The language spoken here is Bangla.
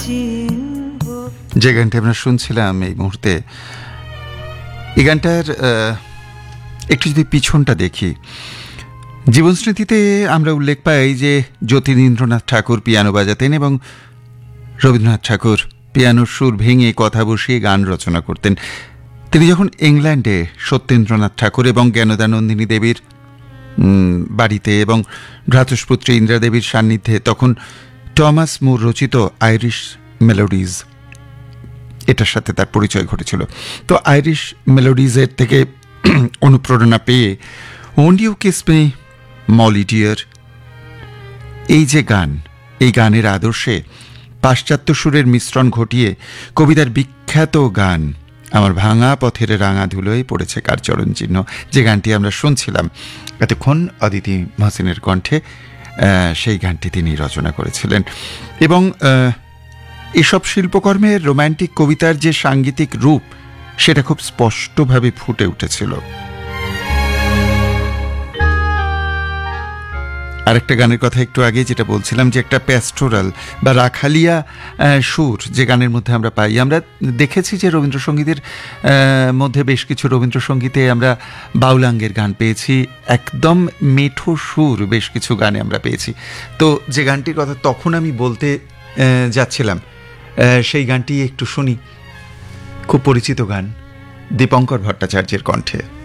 যে গানটি আমরা শুনছিলাম এই মুহূর্তে, এই গানটার একটু যদি পিছনটা দেখি, জীবনস্মৃতিতে আমরা উল্লেখ পাই যে যতীন্দ্রনাথ ঠাকুর পিয়ানো বাজাতেন এবং রবীন্দ্রনাথ ঠাকুর পিয়ানোর সুর ভেঙে কথা বসিয়ে গান রচনা করতেন। তিনি যখন ইংল্যান্ডে সত্যেন্দ্রনাথ ঠাকুর এবং জ্ঞানদানন্দিনী দেবীর বাড়িতে এবং ভ্রাতুষ্পুত্রী ইন্দ্রা দেবীর সান্নিধ্যে, তখন টমাস মুর রচিত আইরিশ মেলোডিজ, এটার সাথে তার পরিচয় ঘটেছিল। তো আইরিশ মেলোডিজের থেকে অনুপ্রেরণা পেয়ে won't you kiss me Moli deer, এই যে গান, এই গানের আদর্শে পাশ্চাত্য সুরের মিশ্রণ ঘটিয়ে কবিতার বিখ্যাত গান আমার ভাঙা পথের রাঙা ধুলোয় পড়েছে কার চরণ চিহ্ন, যে গানটি আমরা শুনছিলাম এতক্ষণ অদিতি মহসিনের কণ্ঠে, সেই গানটি তিনি রচনা করেছিলেন। এবং এসব শিল্পকর্মের রোম্যান্টিক কবিতার যে সাঙ্গীতিক রূপ, সেটা খুব স্পষ্টভাবে ফুটে উঠেছিল। আরেকটা গানের কথা একটু আগে যেটা বলছিলাম, যে একটা প্যাস্টোরাল বা রাখালিয়া সুর যে গানের মধ্যে আমরা পাই। আমরা দেখেছি যে রবীন্দ্রসঙ্গীতের মধ্যে বেশ কিছু রবীন্দ্রসঙ্গীতে আমরা বাউলাঙ্গের গান পেয়েছি, একদম মেঠো সুর বেশ কিছু গানে আমরা পেয়েছি। তো যে গানটির কথা তখন আমি বলতে যাচ্ছিলাম, সেই গানটি একটু শুনি। খুব পরিচিত গান, দীপঙ্কর ভট্টাচার্যের কণ্ঠে।